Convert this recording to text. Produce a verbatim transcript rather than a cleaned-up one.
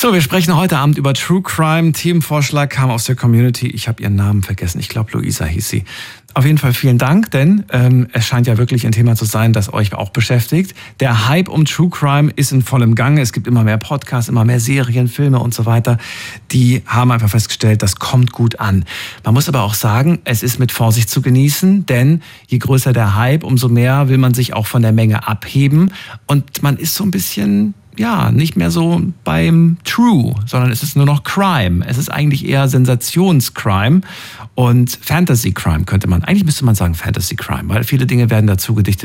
So, wir sprechen heute Abend über True Crime. Themenvorschlag kam aus der Community. Ich habe ihren Namen vergessen. Ich glaube, Luisa hieß sie. Auf jeden Fall vielen Dank, denn ähm, es scheint ja wirklich ein Thema zu sein, das euch auch beschäftigt. Der Hype um True Crime ist in vollem Gange. Es gibt immer mehr Podcasts, immer mehr Serien, Filme und so weiter. Die haben einfach festgestellt, das kommt gut an. Man muss aber auch sagen, es ist mit Vorsicht zu genießen, denn je größer der Hype, umso mehr will man sich auch von der Menge abheben. Und man ist so ein bisschen... ja, nicht mehr so beim True, sondern es ist nur noch Crime. Es ist eigentlich eher Sensationscrime und Fantasy Crime könnte man, eigentlich müsste man sagen Fantasy Crime, weil viele Dinge werden dazu gedichtet,